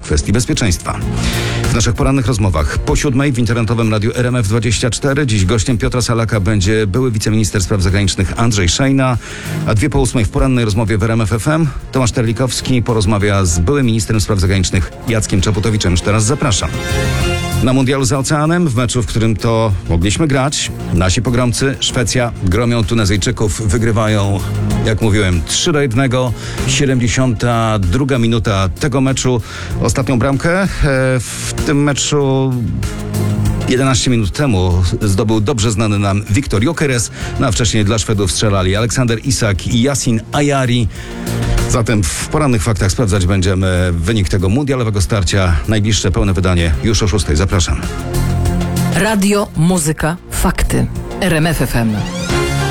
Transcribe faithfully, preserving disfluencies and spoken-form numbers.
kwestii bezpieczeństwa. W naszych porannych rozmowach po siódmej w internetowym radiu R M F dwadzieścia cztery dziś gościem Piotra Salaka będzie były wiceminister spraw zagranicznych Andrzej Szejna, a dwie po ósmej w porannej rozmowie w R M F F M Tomasz Terlikowski porozmawia z byłym ministrem spraw zagranicznych Jackiem Czaputowiczem. Już teraz zapraszam. Na mundialu za oceanem, w meczu, w którym to mogliśmy grać, nasi pogromcy Szwecja gromią Tunezyjczyków, wygrywają, jak mówiłem, trzy do jednego. siedemdziesiąta druga minuta tego meczu. Ostatnią bramkę w tym meczu jedenaście minut temu zdobył dobrze znany nam Viktor Gyökeres, no a wcześniej dla Szwedów strzelali Aleksander Isak i Yasin Ayari. Zatem w porannych faktach sprawdzać będziemy wynik tego mundialowego starcia. Najbliższe pełne wydanie już o szóstej. Zapraszam. Radio, muzyka, fakty. R M F F M.